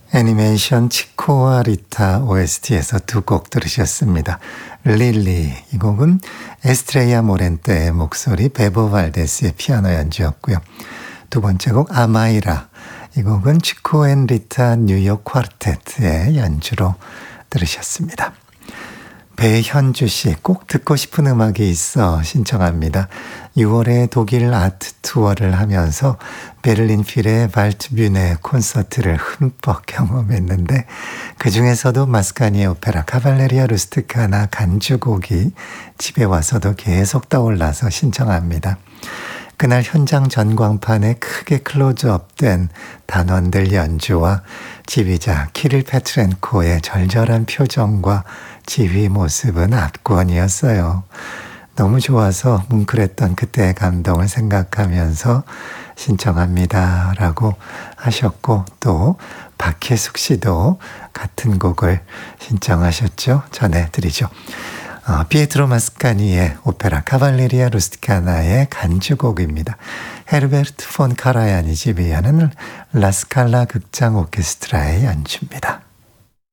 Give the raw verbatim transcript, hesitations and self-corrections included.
애니메이션 치코와 리타 오에스티에서 두 곡 들으셨습니다. 릴리, 이 곡은 에스트레이아 모렌테의 목소리, 베보 발데스의 피아노 연주였고요. 두 번째 곡 아마이라, 이 곡은 치코 앤 리타 뉴욕 쿼르테트의 연주로 들으셨습니다. 배현주 씨, 꼭 듣고 싶은 음악이 있어 신청합니다. 유월에 독일 아트 투어를 하면서 베를린 필의 발트뷴의 콘서트를 흠뻑 경험했는데 그 중에서도 마스카니의 오페라 카발레리아 루스티카나 간주곡이 집에 와서도 계속 떠올라서 신청합니다. 그날 현장 전광판에 크게 클로즈업된 단원들 연주와 지휘자 키릴 페트렌코의 절절한 표정과 지휘 모습은 압권이었어요. 너무 좋아서 뭉클했던 그때의 감동을 생각하면서 신청합니다 라고 하셨고, 또 박혜숙 씨도 같은 곡을 신청하셨죠. 전해드리죠. 어, 피에트로 마스카니의 오페라 카발레리아 루스티카나의 간주곡입니다. 헤르베르트 폰 카라얀이 지휘하는 라스칼라 극장 오케스트라의 연주입니다.